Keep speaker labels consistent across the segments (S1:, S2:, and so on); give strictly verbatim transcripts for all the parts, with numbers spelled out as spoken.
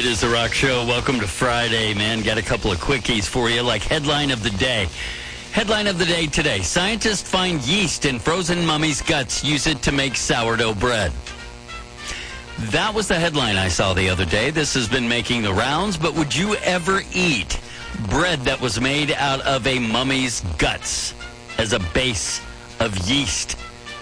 S1: It is The Rock Show. Welcome to Friday, man. Got a couple of quickies for you, like headline of the day. Headline of the day today. Scientists find yeast in frozen mummy's guts. Use it to make sourdough bread. That was the headline I saw the other day. This has been making the rounds, but would you ever eat bread that was made out of a mummy's guts as a base of yeast?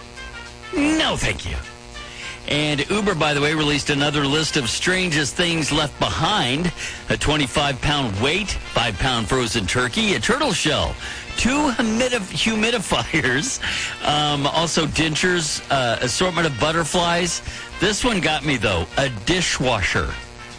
S1: No, thank you. And Uber, by the way, released another list of strangest things left behind. A twenty-five pound weight, five pound frozen turkey, a turtle shell, two humidif- humidifiers, um, also dentures, uh, assortment of butterflies. This one got me, though, a dishwasher.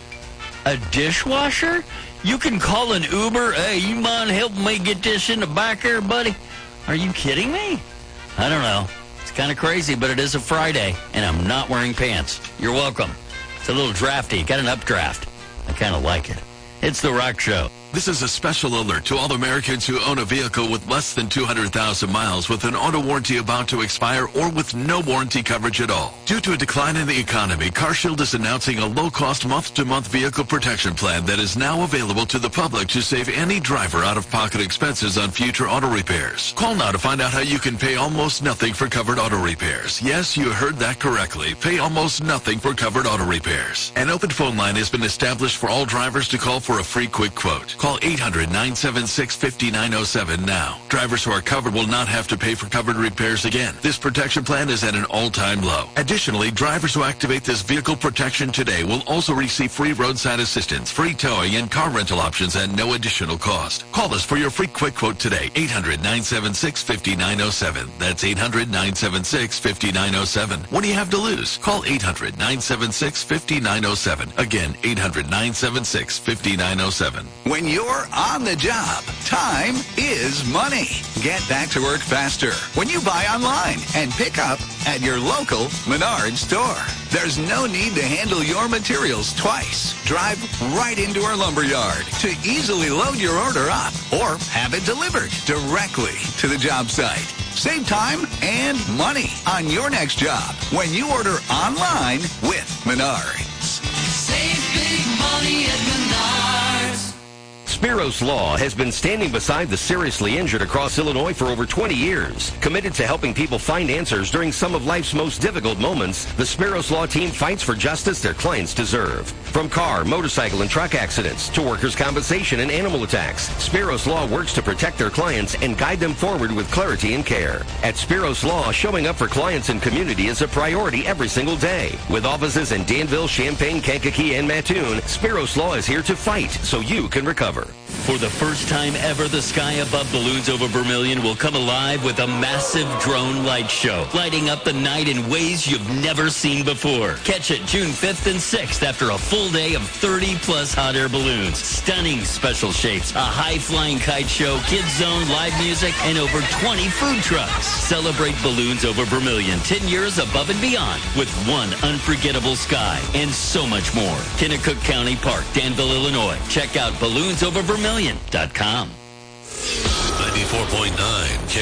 S1: A dishwasher? You can call an Uber. Hey, you mind helping me get this in the back here, buddy? Are you kidding me? I don't know. It's kind of crazy, but it is a Friday, and I'm not wearing pants. You're welcome. It's a little drafty. Got an updraft. I kind of like it. It's The Rock Show.
S2: This is a special alert to all Americans who own a vehicle with less than two hundred thousand miles with an auto warranty about to expire or with no warranty coverage at all. Due to a decline in the economy, CarShield is announcing a low-cost month-to-month vehicle protection plan that is now available to the public to save any driver out-of-pocket expenses on future auto repairs. Call now to find out how you can pay almost nothing for covered auto repairs. Yes, you heard that correctly. Pay almost nothing for covered auto repairs. An open phone line has been established for all drivers to call for a free quick quote. Call eight hundred, nine seven six, five nine zero seven now. Drivers who are covered will not have to pay for covered repairs again. This protection plan is at an all-time low. Additionally, drivers who activate this vehicle protection today will also receive free roadside assistance, free towing, and car rental options at no additional cost. Call us for your free quick quote today. eight hundred, nine seven six, five nine zero seven. That's eight hundred, nine seven six, five nine zero seven. What do you have to lose? Call eight hundred, nine seven six, five nine zero seven. Again, eight hundred, nine seven six, five nine zero seven.
S3: When you're on the job, time is money. Get back to work faster when you buy online and pick up at your local Menards store. There's no need to handle your materials twice. Drive right into our lumber yard to easily load your order up or have it delivered directly to the job site. Save time and money on your next job when you order online with Menards.
S4: Save big money at Menards.
S5: Spiros Law has been standing beside the seriously injured across Illinois for over twenty years. Committed to helping people find answers during some of life's most difficult moments, the Spiros Law team fights for justice their clients deserve. From car, motorcycle, and truck accidents to workers' compensation and animal attacks, Spiros Law works to protect their clients and guide them forward with clarity and care. At Spiros Law, showing up for clients and community is a priority every single day. With offices in Danville, Champaign, Kankakee, and Mattoon, Spiros Law is here to fight so you can recover.
S1: For the first time ever, the sky above Balloons Over Vermilion will come alive with a massive drone light show, lighting up the night in ways you've never seen before. Catch it June fifth and sixth after a full day of thirty plus hot air balloons, stunning special shapes, a high-flying kite show, kids zone, live music, and over twenty food trucks. Celebrate Balloons Over Vermilion, ten years above and beyond, with one unforgettable sky and so much more. Kennecook County Park, Danville, Illinois. Check out balloons over vermilion dot com.
S2: ninety-four point nine